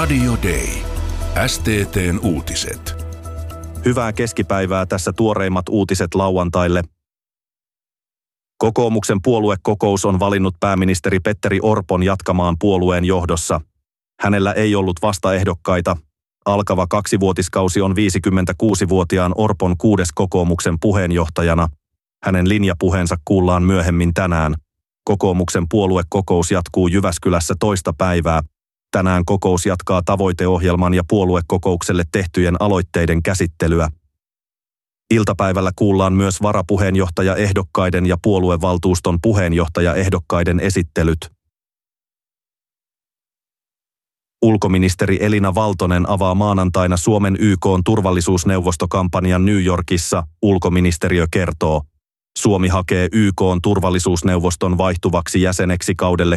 Radio Day. STT:n uutiset. Hyvää keskipäivää, tässä tuoreimmat uutiset lauantaille. Kokoomuksen puoluekokous on valinnut pääministeri Petteri Orpon jatkamaan puolueen johdossa. Hänellä ei ollut vastaehdokkaita. Alkava 2-vuotiskausi on 56-vuotiaan Orpon 6. kokoomuksen puheenjohtajana. Hänen linjapuheensa kuullaan myöhemmin tänään. Kokoomuksen puoluekokous jatkuu Jyväskylässä toista päivää. Tänään kokous jatkaa tavoiteohjelman ja puoluekokoukselle tehtyjen aloitteiden käsittelyä. Iltapäivällä kuullaan myös varapuheenjohtajaehdokkaiden ja puoluevaltuuston puheenjohtajaehdokkaiden esittelyt. Ulkoministeri Elina Valtonen avaa maanantaina Suomen YK:n turvallisuusneuvostokampanjan New Yorkissa, ulkoministeriö kertoo. Suomi hakee YK:n turvallisuusneuvoston vaihtuvaksi jäseneksi kaudelle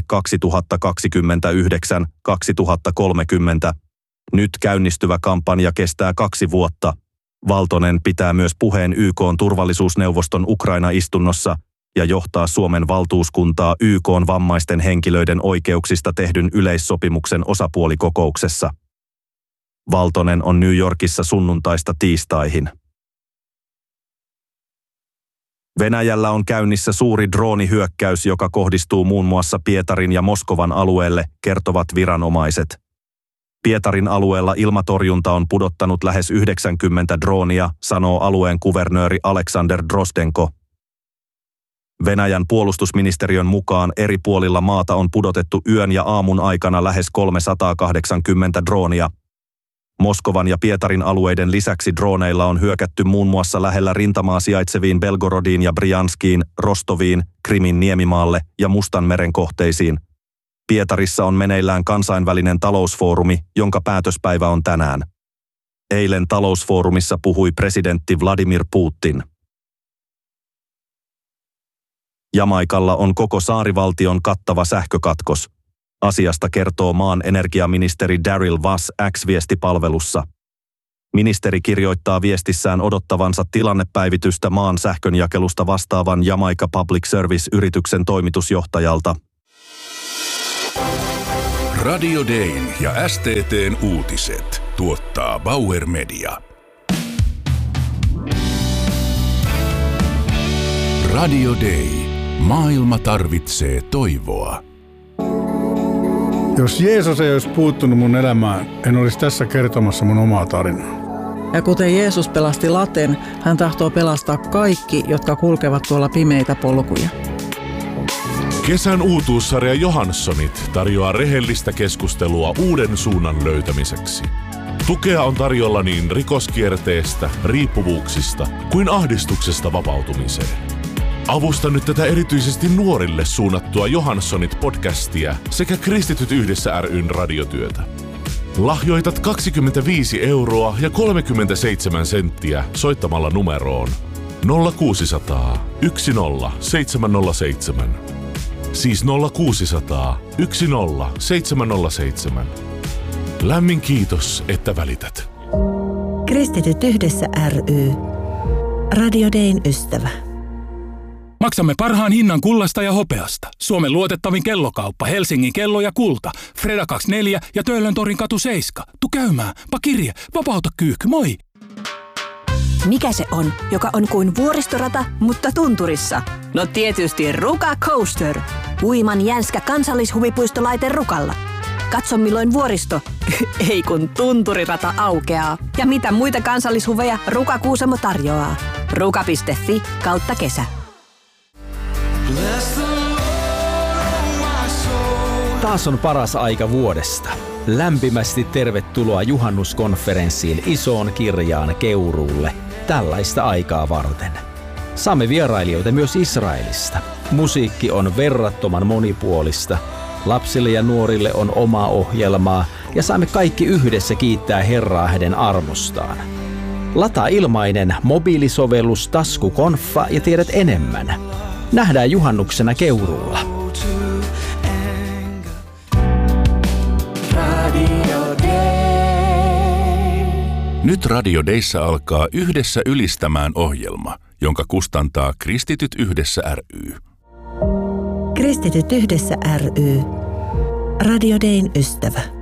2029-2030. Nyt käynnistyvä kampanja kestää 2 vuotta. Valtonen pitää myös puheen YK:n turvallisuusneuvoston Ukraina-istunnossa ja johtaa Suomen valtuuskuntaa YK:n vammaisten henkilöiden oikeuksista tehdyn yleissopimuksen osapuolikokouksessa. Valtonen on New Yorkissa sunnuntaista tiistaihin. Venäjällä on käynnissä suuri droonihyökkäys, joka kohdistuu muun muassa Pietarin ja Moskovan alueelle, kertovat viranomaiset. Pietarin alueella ilmatorjunta on pudottanut lähes 90 droonia, sanoo alueen kuvernööri Aleksander Drozdenko. Venäjän puolustusministeriön mukaan eri puolilla maata on pudotettu yön ja aamun aikana lähes 380 droonia. Moskovan ja Pietarin alueiden lisäksi drooneilla on hyökätty muun muassa lähellä rintamaa sijaitseviin Belgorodiin ja Brianskiin, Rostoviin, Krimin niemimaalle ja Mustanmeren kohteisiin. Pietarissa on meneillään kansainvälinen talousfoorumi, jonka päätöspäivä on tänään. Eilen talousfoorumissa puhui presidentti Vladimir Putin. Jamaikalla on koko saarivaltion kattava sähkökatkos. Asiasta kertoo maan energiaministeri Daryl Vass X-viestipalvelussa. Ministeri kirjoittaa viestissään odottavansa tilannepäivitystä maan sähkönjakelusta vastaavan Jamaica Public Service-yrityksen toimitusjohtajalta. Radio Dayn ja STT:n uutiset tuottaa Bauer Media. Radio Day. Maailma tarvitsee toivoa. Jos Jeesus ei olisi puuttunut mun elämään, en olisi tässä kertomassa mun omaa tarinaa. Ja kuten Jeesus pelasti laten, hän tahtoo pelastaa kaikki, jotka kulkevat tuolla pimeitä polkuja. Kesän uutuussarja Johanssonit tarjoaa rehellistä keskustelua uuden suunnan löytämiseksi. Tukea on tarjolla niin rikoskierteestä, riippuvuuksista kuin ahdistuksesta vapautumiseen. Avusta nyt tätä erityisesti nuorille suunnattua Johanssonit-podcastia sekä Kristityt yhdessä ry:n radiotyötä. Lahjoitat 25 € ja 37 senttiä soittamalla numeroon 0600 10 707. Siis 0600 10 707. Lämmin kiitos, että välität. Kristityt yhdessä ry. Radio Dayn ystävä. Maksamme parhaan hinnan kullasta ja hopeasta. Suomen luotettavin kellokauppa, Helsingin kello ja kulta. Freda 24 ja Töölöntorin katu 7. Tu käymään, pakirje, vapauta kyyhky, moi! Mikä se on, joka on kuin vuoristorata, mutta tunturissa? No tietysti Ruka Coaster. Huiman jänskä kansallishuvipuistolaite Rukalla. Katso milloin vuoristo, ei kun tunturirata aukeaa. Ja mitä muita kansallishuveja Ruka Kuusamo tarjoaa. Ruka.fi/kesä. Taas on paras aika vuodesta. Lämpimästi tervetuloa juhannuskonferenssiin Isoon Kirjaan Keuruulle tällaista aikaa varten. Saamme vierailijoita myös Israelista. Musiikki on verrattoman monipuolista. Lapsille ja nuorille on omaa ohjelmaa ja saamme kaikki yhdessä kiittää Herraa hänen armostaan. Lataa ilmainen mobiilisovellus Taskukonfa ja tiedät enemmän. Nähdään juhannuksena Keuruulla. Nyt Radio Dayssä alkaa Yhdessä ylistämään ohjelma, jonka kustantaa Kristityt yhdessä ry. Kristityt yhdessä ry. Radio Dayn ystävä.